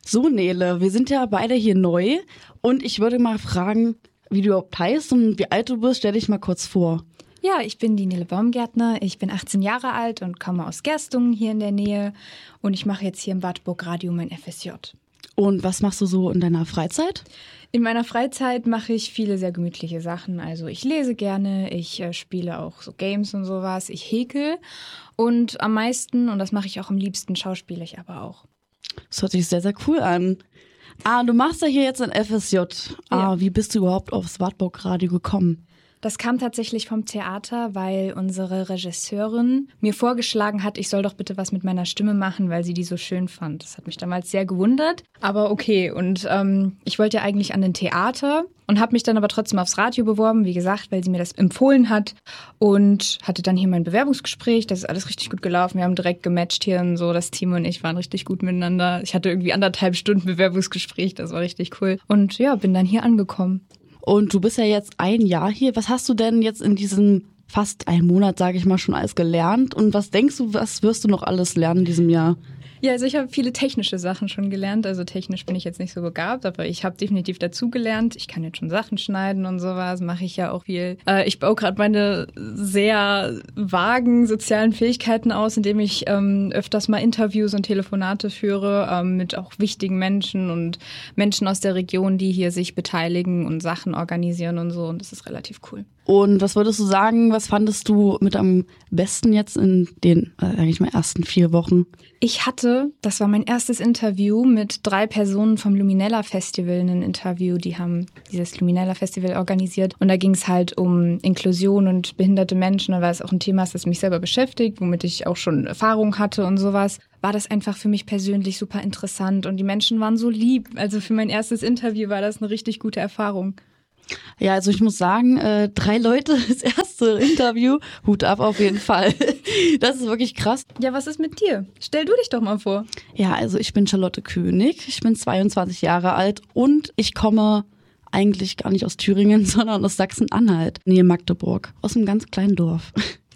So, Nele, wir sind ja beide hier neu und ich würde mal fragen, wie du überhaupt heißt und wie alt du bist. Stell dich mal kurz vor. Ja, ich bin die Nele Baumgärtner, ich bin 18 Jahre alt und komme aus Gerstungen hier in der Nähe und ich mache jetzt hier im Wartburg Radio mein FSJ. Und was machst du so in deiner Freizeit? In meiner Freizeit mache ich viele sehr gemütliche Sachen. Also ich lese gerne, ich spiele auch so Games und sowas, ich häkel und am meisten, und das mache ich auch am liebsten, schauspiele ich aber auch. Das hört sich sehr, sehr cool an. Du machst ja hier jetzt ein FSJ. Ja. Wie bist du überhaupt aufs Wartburg Radio gekommen? Das kam tatsächlich vom Theater, weil unsere Regisseurin mir vorgeschlagen hat, ich soll doch bitte was mit meiner Stimme machen, weil sie die so schön fand. Das hat mich damals sehr gewundert, aber okay. Und ich wollte ja eigentlich an den Theater und habe mich dann aber trotzdem aufs Radio beworben, wie gesagt, weil sie mir das empfohlen hat und hatte dann hier mein Bewerbungsgespräch. Das ist alles richtig gut gelaufen. Wir haben direkt gematcht hier und so. Das Team und ich waren richtig gut miteinander. Ich hatte irgendwie 1,5 Stunden Bewerbungsgespräch. Das war richtig cool. Und ja, bin dann hier angekommen. Und du bist ja jetzt ein Jahr hier. Was hast du denn jetzt in diesem fast einen Monat, sage ich mal, schon alles gelernt? Und was denkst du, was wirst du noch alles lernen in diesem Jahr? Ja, also ich habe viele technische Sachen schon gelernt. Also technisch bin ich jetzt nicht so begabt, aber ich habe definitiv dazu gelernt. Ich kann jetzt schon Sachen schneiden und sowas, mache ich ja auch viel. Ich baue gerade meine sehr vagen sozialen Fähigkeiten aus, indem ich öfters mal Interviews und Telefonate führe mit auch wichtigen Menschen und Menschen aus der Region, die hier sich beteiligen und Sachen organisieren und so. Und das ist relativ cool. Und was würdest du sagen, was fandest du mit am besten jetzt in den, sag ich mal, ersten 4 Wochen? Ich hatte, das war mein erstes Interview mit 3 Personen vom Luminella Festival, ein Interview, die haben dieses Luminella Festival organisiert und da ging es halt um Inklusion und behinderte Menschen und weil es auch ein Thema ist, das mich selber beschäftigt, womit ich auch schon Erfahrung hatte und sowas, war das einfach für mich persönlich super interessant und die Menschen waren so lieb. Also für mein erstes Interview war das eine richtig gute Erfahrung. Ja, also ich muss sagen, 3 Leute, das erste Interview, Hut ab auf jeden Fall. Das ist wirklich krass. Ja, was ist mit dir? Stell du dich doch mal vor. Ja, also ich bin Charlotte König, ich bin 22 Jahre alt und ich komme eigentlich gar nicht aus Thüringen, sondern aus Sachsen-Anhalt, Nähe Magdeburg, aus einem ganz kleinen Dorf.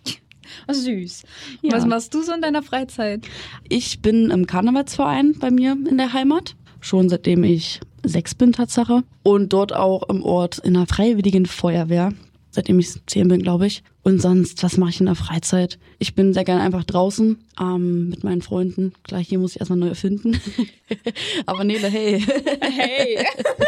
Oh, süß. Ja. Was machst du so in deiner Freizeit? Ich bin im Karnevalsverein bei mir in der Heimat, schon seitdem ich 6 bin, Tatsache. Und dort auch im Ort in der Freiwilligen Feuerwehr, seitdem ich 10 bin, glaube ich. Und sonst, was mache ich in der Freizeit? Ich bin sehr gerne einfach draußen mit meinen Freunden. Klar, hier muss ich erstmal neu erfinden. Aber Nele, hey. Hey.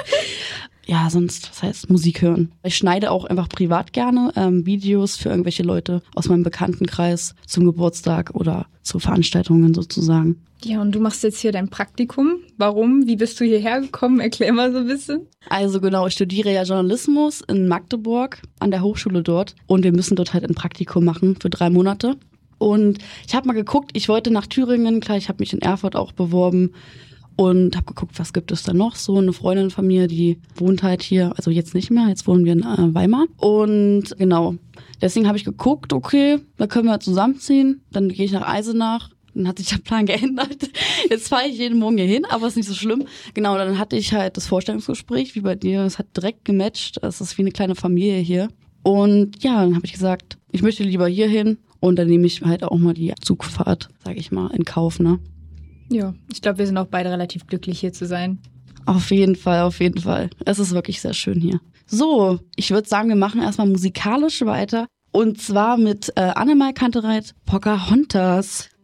Ja, sonst, was heißt Musik hören. Ich schneide auch einfach privat gerne Videos für irgendwelche Leute aus meinem Bekanntenkreis zum Geburtstag oder zu Veranstaltungen sozusagen. Ja, und du machst jetzt hier dein Praktikum. Warum? Wie bist du hierher gekommen? Erklär mal so ein bisschen. Also genau, ich studiere ja Journalismus in Magdeburg an der Hochschule dort und wir müssen dort halt ein Praktikum machen für 3 Monate. Und ich habe mal geguckt, ich wollte nach Thüringen, klar, ich habe mich in Erfurt auch beworben und habe geguckt, was gibt es da noch. So eine Freundin von mir, die wohnt halt hier, also jetzt nicht mehr, jetzt wohnen wir in Weimar. Und genau, deswegen habe ich geguckt, okay, da können wir zusammenziehen, dann gehe ich nach Eisenach. Dann hat sich der Plan geändert. Jetzt fahre ich jeden Morgen hier hin, aber ist nicht so schlimm. Genau, dann hatte ich halt das Vorstellungsgespräch, wie bei dir. Es hat direkt gematcht. Es ist wie eine kleine Familie hier. Und ja, dann habe ich gesagt, ich möchte lieber hier hin. Und dann nehme ich halt auch mal die Zugfahrt, sage ich mal, in Kauf, ne? Ja, ich glaube, wir sind auch beide relativ glücklich, hier zu sein. Auf jeden Fall, auf jeden Fall. Es ist wirklich sehr schön hier. So, ich würde sagen, wir machen erstmal musikalisch weiter. Und zwar mit Annemal Kantereit, Pocahontas.